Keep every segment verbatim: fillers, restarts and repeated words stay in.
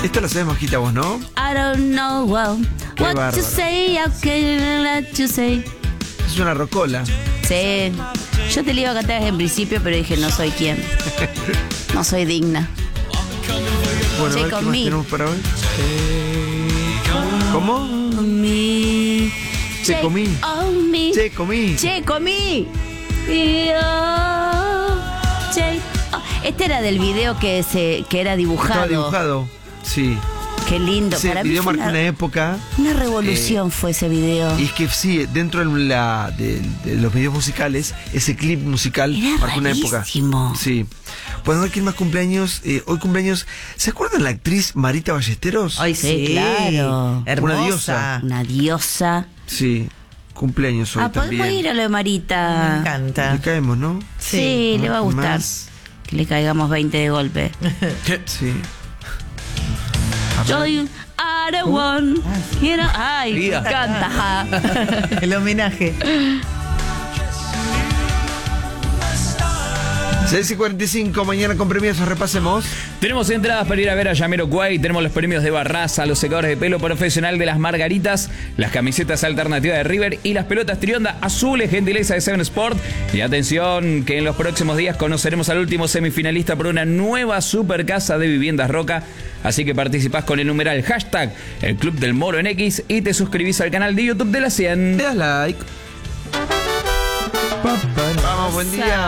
Esto lo sabes, Mojita, vos, ¿no? I don't know well, what bárbaro. to say, how can I let you say. Es una rocola. Sí, yo te lo iba a cantar desde el principio, pero dije, no soy quien. No soy digna. Bueno, a Che, ver, ¿qué con más mí. tenemos para hoy? ¿Cómo? Me. Che, comí. On me. Che, comí. Che, comí. Y, oh, che, oh. Este era del video que se que era dibujado. Estaba dibujado. Sí. Qué lindo. Ese Para mí video fue marcó una, una época. una revolución eh, fue ese video. Y es que sí, dentro de, la, de, de los videos musicales, ese clip musical Era marcó una época. rarísimo. Sí. Bueno, a ver quién más cumpleaños. Eh, hoy cumpleaños. ¿Se acuerdan la actriz Marita Ballesteros? Ay, Sí, sí, claro. Hermosa. Una diosa. Una diosa. Sí. Cumpleaños hoy Ah, podemos también. ir a lo de Marita. Me encanta. Le caemos, ¿no? Sí, Sí. le va a gustar. Más. Que le caigamos veinte de golpe. Sí. Yo I don't want, you know, ay, me Diga. encanta. El homenaje. seis y cuarenta y cinco, mañana con premios, repasemos. Tenemos entradas para ir a ver a Jamiroquai, tenemos los premios de Barraza, los secadores de pelo profesional de las Margaritas, las camisetas alternativas de River y las pelotas Trionda azules, gentileza de Seven Sport. Y atención, que en los próximos días conoceremos al último semifinalista por una nueva super casa de viviendas Roca. Así que participás con el numeral hashtag el Club del Moro en X y te suscribís al canal de YouTube de la cien. Le das like. Vamos, buen día.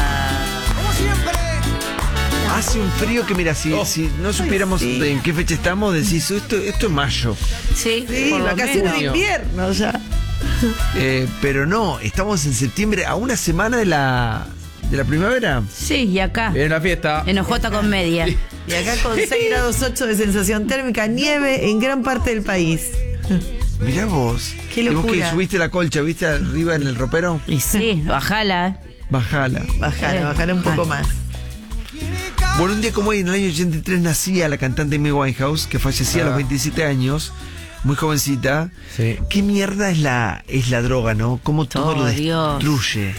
Hace un frío que, mira, si, Oh. si no supiéramos sí. en qué fecha estamos, decís, esto, esto es mayo. Sí, Sí, por lo vacaciones de menos. invierno ya. Eh, pero no, estamos en septiembre, a una semana de la, de la primavera. Sí, y acá. Viene la fiesta. En Ojota con media. Y acá con seis grados ocho de sensación térmica, nieve en gran parte del país. Mirá vos. Qué ¿Y vos locura. que subiste la colcha, viste arriba en el ropero? Y sí, bajala. Bajala. Bajala, bajala un poco más. Bueno, un día como hoy, en el año ochenta y tres, nacía la cantante Amy Winehouse, que fallecía a los veintisiete años, muy jovencita. Sí. ¿Qué mierda es la, es la droga, no? Cómo todo Oh, lo Dios. destruye.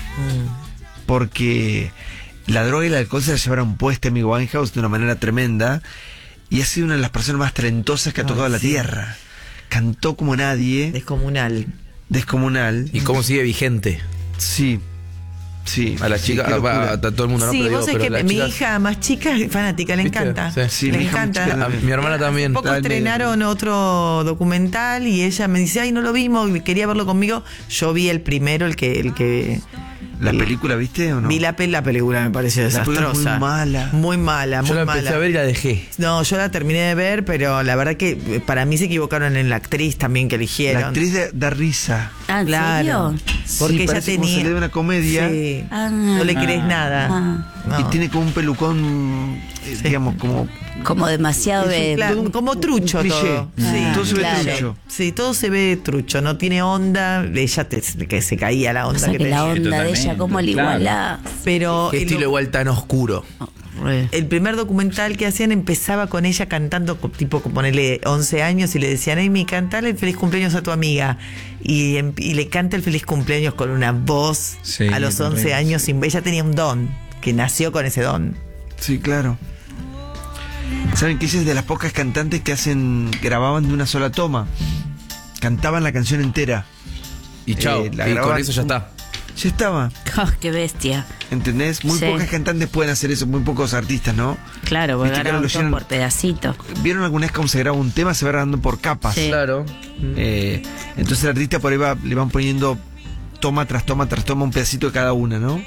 Porque la droga y el alcohol se la llevaron puesta a Amy Winehouse de una manera tremenda. Y ha sido una de las personas más talentosas que ha tocado Ay, la sí. tierra. Cantó como nadie, Descomunal. descomunal. ¿Y cómo sigue vigente? Sí, sí. A la Sí, chica, qué a, locura. a- a todo el mundo, ¿no? Sí, Pero vos digo, sabés pero que las mi chicas- hija más chica es fanática, le ¿Viste? encanta. Sí. Sí, le mi hija muy encanta. chica A- mi hermana también. Poco Está en estrenaron otro documental y ella me dice, ay, no lo vimos, y quería verlo conmigo. Yo vi el primero, el que, el que ¿La película viste o no? vi la, pe- la película, me pareció La película es muy desastrosa. mala. Muy mala, muy Yo la mala. empecé a ver y la dejé. No, yo la terminé de ver, pero la verdad que eh, para mí se equivocaron en la actriz también que eligieron. La actriz da, da risa. Ah, ¿en Claro. serio? Porque Sí, ella parece como tenía. salió de una comedia. Sí. Ah. No le crees nada. Ah. No. Y tiene como un pelucón, eh, digamos, como... Como demasiado Es un de... Claro, todo un- como trucho un cliché. todo. Ah, Sí, todo se ve claro. trucho. Sí, todo se ve trucho, no tiene onda, ella te, que se caía la O onda sea, que que la tenía. onda de totalmente, ella, como le claro. iguala. Pero Qué el, estilo igual tan oscuro. el primer documental que hacían empezaba con ella cantando, co- tipo, ponerle once años y le decían, Amy, cantale el feliz cumpleaños a tu amiga. Y, em- y le canta el feliz cumpleaños con una voz Sí, a los once terrible. años. Sin, ella tenía un don, que nació con ese don. Sí, claro. ¿Saben que ella es de las pocas cantantes que hacen grababan de una sola toma? Cantaban la canción entera. Y chao. Eh, la y con grababan- eso ya está. Ya estaba, Oh, qué bestia. ¿entendés? Muy Sí. pocas cantantes pueden hacer eso, muy pocos artistas, ¿no? Claro, porque Viste que ahora agarraron lo todo llenan- por pedacitos. ¿Vieron alguna vez cómo se graba un tema? Se va grabando por capas. Sí. Claro. Eh, entonces el artista por ahí va, le van poniendo toma tras toma tras toma un pedacito de cada una, ¿no?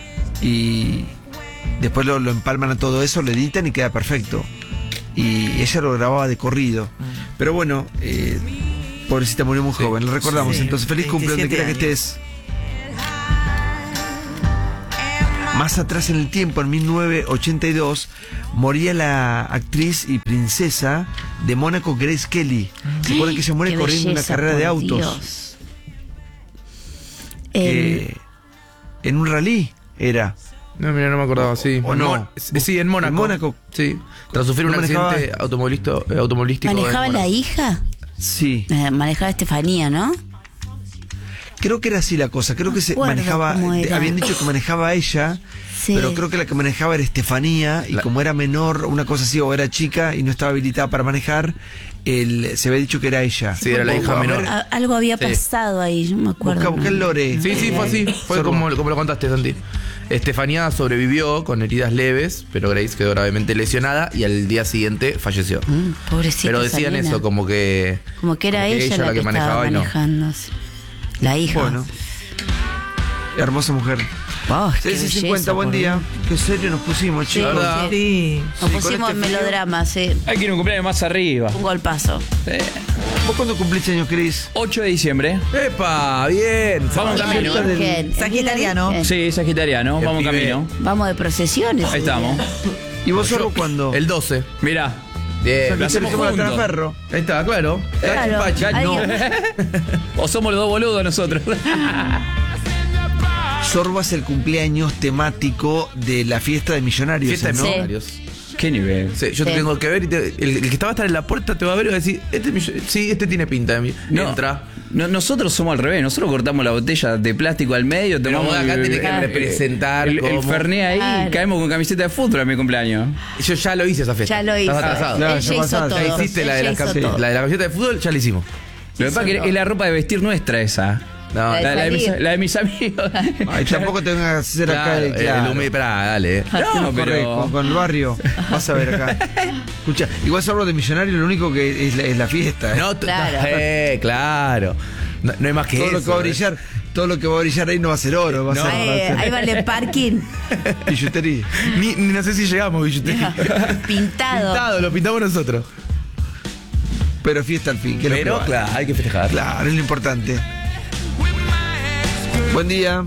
Y después lo, lo empalman a todo eso, lo editan y queda perfecto. Y ella lo grababa de corrido. Pero bueno, eh, pobrecita murió muy Sí. joven, lo recordamos. Sí. Entonces feliz cumple donde quiera que veintisiete estés. Más atrás en el tiempo, en mil novecientos ochenta y dos, moría la actriz y princesa de Mónaco, Grace Kelly. ¿Se acuerdan que ella muere Qué corriendo una belleza, carrera de por autos? Dios. Que El- en un rally era. No, mira, no me acordaba, sí. ¿O no? En Mon- sí, en Mónaco. En Mónaco. Sí. Tras sufrir un ¿No manejaba? accidente automovilístico, eh, automovilístico. en ¿Manejaba la Mónaco. hija? Sí. Eh, Manejaba Estefanía, ¿no? Creo que era así la cosa, creo que se acuerdo manejaba, cómo era. habían dicho que manejaba ella, Sí. pero creo que la que manejaba era Estefanía, y La- como era menor, una cosa así, o era chica y no estaba habilitada para manejar, el, se había dicho que era ella. Sí, era la hija A ver, menor. A- algo había Sí. pasado ahí, yo me acuerdo. Busca, busca el lore. Sí, sí, fue así. Fue Sorbo. como, como lo contaste, Santi. Estefanía sobrevivió con heridas leves, pero Grace quedó gravemente lesionada y al día siguiente falleció. Mm, pobrecita Pero decían Salina. eso, como que. Como que era como ella, la que, manejaba estaba y no. manejando. sí. La hija. Bueno, hermosa mujer. Oh, qué seis y belleza, cincuenta, buen por día. Dios. Qué serio nos pusimos, Sí, chicos. ¿verdad? sí. Sí. Nos Sí, con pusimos este en frío. melodrama, sí. Hay que ir a un cumpleaños más arriba. Un golpazo. Sí. ¿Vos cuándo cumpliste años, Cris? ocho de diciembre. ¡Epa! Bien. Vamos La camino. del- Virgen. Sagitariano. Virgen. Sí, sagitariano. El Vamos pibe. camino. Vamos de procesiones. Ahí estamos. ¿Y vos solo cuándo? El doce. Mirá. Bien. Lo hacemos Hacemos la juntos. Ferro. Ahí está, claro. Claro. Pachi, Pachi. Ahí- No. O somos los dos boludos nosotros. Sorbo es el cumpleaños temático de la fiesta de millonarios, Fiesta de ¿no? Sí. millonarios. Qué nivel. Sí, yo te Sí. tengo que ver y te- el, el que estaba a estar en la puerta te va a ver y va a decir, este es millo- sí, este tiene pinta de mí. No, Entra. no, nosotros somos al revés. Nosotros cortamos la botella de plástico al medio. Pero tomamos vos acá el- tenés que el- representar el, el como- Fernet ahí. Claro. Caemos con camiseta de fútbol a mi cumpleaños. Yo ya lo hice esa fiesta. Ya lo hizo. Estás atrasado. Claro, Él ya ya hizo pasaste. todo. Ya hiciste la de, Él la, ya hizo cam- todo. la de la camiseta de fútbol, ya la hicimos. Lo que pasa es que es la ropa de vestir nuestra esa. No, La de La, la de mis, salir. la de mis amigos. Ay, tampoco te vengas a hacer acá claro, el claro. el humilde, pará, dale. No, Corre, pero. con, con el barrio. Vas a ver acá. Escucha, igual Sorbo de millonario, lo único que es la, es la fiesta. ¿eh? No, t- Claro. eh, claro. No, no hay más que todo eso. lo que va a eh. brillar, todo lo que va a brillar ahí no va a ser oro, va a No. ser, Ahí, va a ser ahí va el parking. billutería. Ni, ni no sé si llegamos, billutería. Pintado. Pintado, lo pintamos nosotros. Pero fiesta al fin, que es lo que Pero, vale. claro, hay que festejar. Claro, es lo importante. Buen día.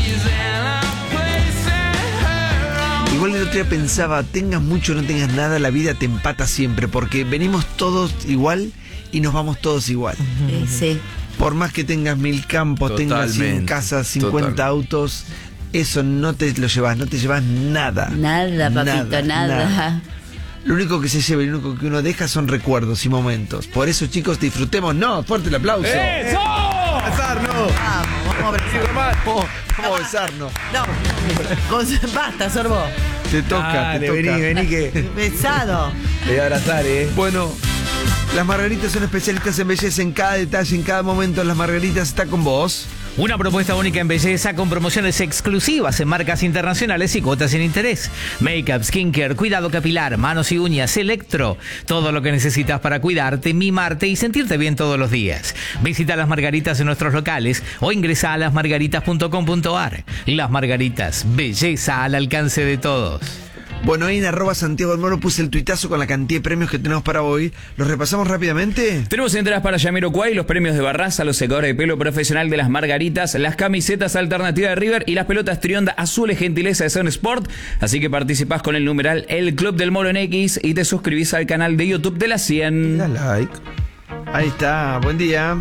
Igual el otro día pensaba, tengas mucho o no tengas nada, la vida te empata siempre, porque venimos todos igual y nos vamos todos igual. Sí, sí. Por más que tengas mil campos, tengas cien Totalmente, casas, cincuenta total. autos, eso no te lo llevas, no te llevas nada. Nada, papito, nada. Lo único que se lleva y lo único que uno deja son recuerdos y momentos. Por eso, chicos, disfrutemos. No, fuerte el aplauso. ¡Eso! Besar, no. Vamos, vamos a abrazar. Vamos, vamos a besarnos. No. Con- Basta, Sorbo. Te toca, Dale, te toca. vení, vení que Besado. te voy a abrazar, eh. Bueno, las Margaritas son especialistas en belleza en cada detalle, en cada momento. Las Margaritas está con vos. Una propuesta única en belleza con promociones exclusivas en marcas internacionales y cuotas sin interés. Makeup, skincare, cuidado capilar, manos y uñas, electro. Todo lo que necesitas para cuidarte, mimarte y sentirte bien todos los días. Visita Las Margaritas en nuestros locales o ingresa a las margaritas punto com punto ar. Las Margaritas, belleza al alcance de todos. Bueno, ahí en arroba Santiago del Moro puse el tuitazo con la cantidad de premios que tenemos para hoy. ¿Los repasamos rápidamente? Tenemos entradas para Jamiroquai, los premios de Barraza, los secadores de pelo profesional de las Margaritas, las camisetas alternativas de River y las pelotas Trionda azules gentileza de Seven Sport. Así que participás con el numeral El Club del Moro en X y te suscribís al canal de YouTube de la cien. Da like. Ahí está, buen día.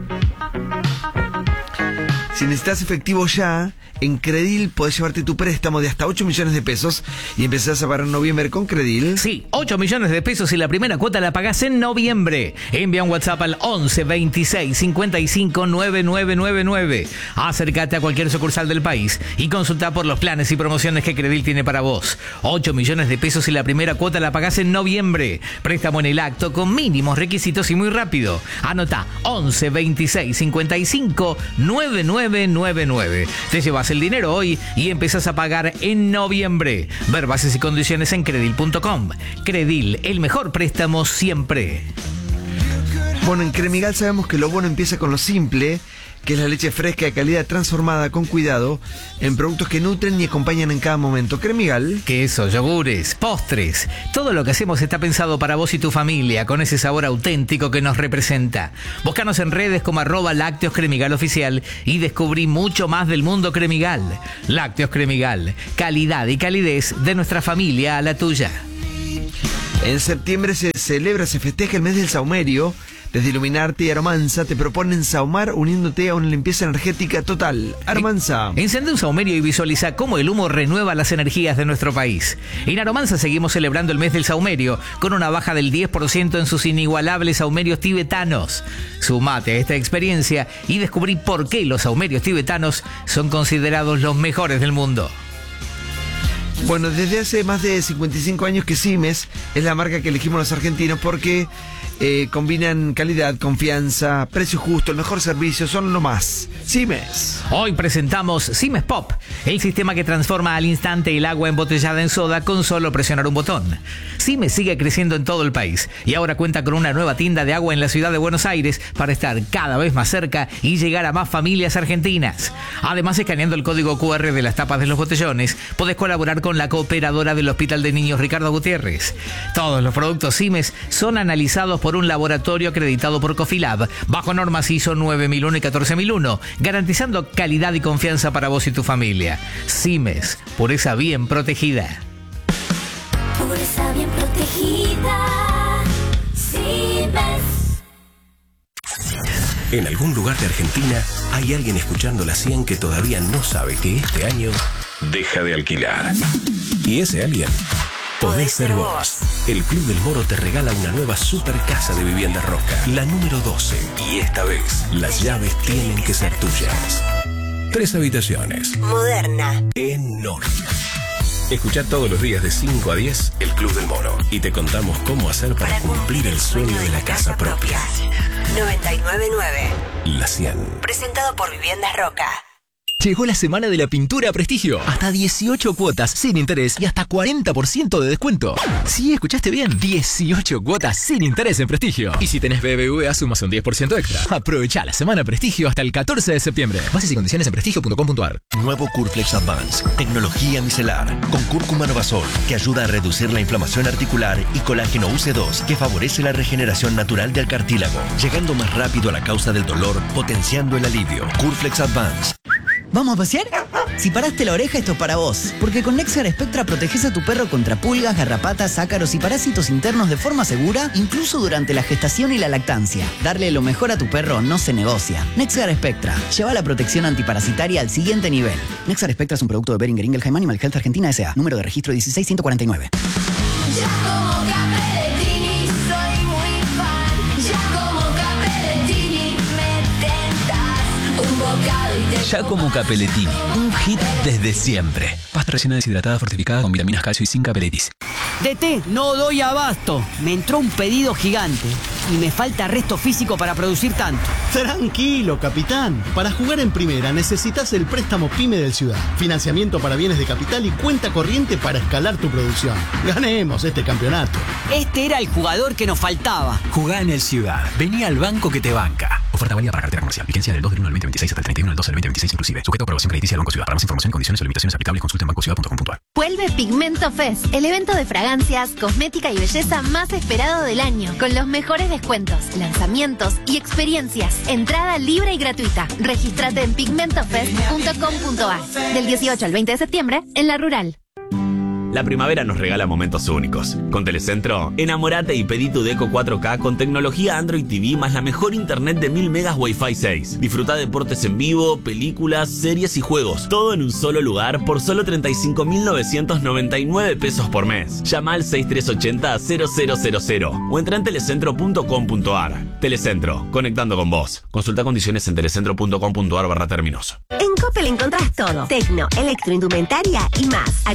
Si necesitas efectivo ya, en Credil podés llevarte tu préstamo de hasta ocho millones de pesos y empezás a pagar en noviembre con Credil. Sí, ocho millones de pesos y la primera cuota la pagás en noviembre. Envía un WhatsApp al once veintiséis cincuenta y cinco noventa y nueve noventa y nueve. Acércate a cualquier sucursal del país y consulta por los planes y promociones que Credil tiene para vos. ocho millones de pesos y la primera cuota la pagás en noviembre. Préstamo en el acto con mínimos requisitos y muy rápido. Anota once veintiséis cincuenta y cinco noventa y nueve noventa y nueve. Te llevas el dinero hoy y empezás a pagar en noviembre. Ver bases y condiciones en credil punto com. Credil, el mejor préstamo siempre. Bueno, en Cremigal sabemos que lo bueno empieza con lo simple, que es la leche fresca de calidad transformada con cuidado en productos que nutren y acompañan en cada momento. Cremigal. Queso, yogures, postres. Todo lo que hacemos está pensado para vos y tu familia, con ese sabor auténtico que nos representa. Búscanos en redes como arroba Lácteos Cremigal Oficial y descubrí mucho más del mundo Cremigal. Lácteos Cremigal, calidad y calidez de nuestra familia a la tuya. En septiembre se celebra, se festeja el mes del saumerio, Desde Iluminarte y Aromanza te proponen sahumar uniéndote a una limpieza energética total. Aromanza. Encende un saumerio y visualiza cómo el humo renueva las energías de nuestro país. En Aromanza seguimos celebrando el mes del saumerio con una baja del diez por ciento en sus inigualables saumerios tibetanos. Sumate a esta experiencia y descubrí por qué los saumerios tibetanos son considerados los mejores del mundo. Bueno, desde hace más de cincuenta y cinco años que Simes es la marca que elegimos los argentinos porque eh, combinan calidad, confianza, precio justo, el mejor servicio, son lo más. Simes. Hoy presentamos Simes Pop, el sistema que transforma al instante el agua embotellada en soda con solo presionar un botón. Simes sigue creciendo en todo el país y ahora cuenta con una nueva tienda de agua en la ciudad de Buenos Aires para estar cada vez más cerca y llegar a más familias argentinas. Además, escaneando el código cu erre de las tapas de los botellones, podés colaborar con la cooperadora del Hospital de Niños Ricardo Gutiérrez. Todos los productos Simes son analizados por un laboratorio acreditado por Cofilab bajo normas I S O nueve mil uno y catorce mil uno, garantizando calidad y confianza para vos y tu familia. Simes, pureza bien protegida. Pureza bien protegida. Simes. En algún lugar de Argentina hay alguien escuchando la cien que todavía no sabe que este año deja de alquilar. Y ese alguien podés ser vos. El Club del Moro te regala una nueva super casa de vivienda Roca, la número doce. Y esta vez, las llaves tienen que ser tuyas. Tres habitaciones. Moderna. Enorme. Escuchá todos los días de cinco a diez El Club del Moro y te contamos cómo hacer para cumplir el sueño de la casa propia. noventa y nueve punto nueve. La cien. Presentado por Viviendas Roca. Llegó la semana de la pintura a Prestigio. Hasta dieciocho cuotas sin interés y hasta cuarenta por ciento de descuento. Sí, escuchaste bien. dieciocho cuotas sin interés en Prestigio. Y si tenés B B V A, sumas un diez por ciento extra. Aprovecha la semana Prestigio hasta el catorce de septiembre. Bases y condiciones en prestigio punto com punto ar. Nuevo Curflex Advance. Tecnología micelar. Con cúrcuma novasol, que ayuda a reducir la inflamación articular, y colágeno U C dos, que favorece la regeneración natural del cartílago, llegando más rápido a la causa del dolor, potenciando el alivio. Curflex Advance. ¿Vamos a pasear? Si paraste la oreja, esto es para vos. Porque con Nexar Spectra proteges a tu perro contra pulgas, garrapatas, ácaros y parásitos internos de forma segura, incluso durante la gestación y la lactancia. Darle lo mejor a tu perro no se negocia. Nexar Spectra. Lleva la protección antiparasitaria al siguiente nivel. Nexar Spectra es un producto de Boehringer Ingelheim Animal Health Argentina S A. Número de registro dieciséis ciento cuarenta y nueve. Giacomo Capellettini, un hit desde siempre. Pasta rellena deshidratada fortificada con vitaminas, calcio y sin capeletis. D T, no doy abasto. Me entró un pedido gigante y me falta resto físico para producir tanto. Tranquilo, capitán. Para jugar en primera necesitas el préstamo PYME del Ciudad. Financiamiento para bienes de capital y cuenta corriente para escalar tu producción. Ganemos este campeonato. Este era el jugador que nos faltaba. Jugá en el Ciudad. Vení al banco que te banca. Oferta válida para cartera comercial. Vigencia del dos del uno al veinte veintiséis hasta el treinta y uno del doce del veinte veintiséis inclusive. Sujeto a aprobación crediticia del Banco Ciudad. Para más información, condiciones o limitaciones aplicables, consulta en banco ciudad punto com punto ar. Vuelve Pigmento Fest, el evento de fragancias, cosmética y belleza más esperado del año, con los mejores descuentos, lanzamientos y experiencias. Entrada libre y gratuita. Regístrate en pigmento fest punto com punto ar. Del dieciocho al veinte de septiembre en La Rural. La primavera nos regala momentos únicos. Con Telecentro, enamorate y pedí tu Deco cuatro K con tecnología Android T V más la mejor internet de mil megas Wi-Fi seis. Disfruta deportes en vivo, películas, series y juegos. Todo en un solo lugar por solo treinta y cinco mil novecientos noventa y nueve pesos por mes. Llama al seis tres ocho cero cero cero cero cero o entra en telecentro punto com punto ar. Telecentro, conectando con vos. Consulta condiciones en telecentro punto com punto ar barra términos. En Coppel encontrás todo. Tecno, electroindumentaria y más.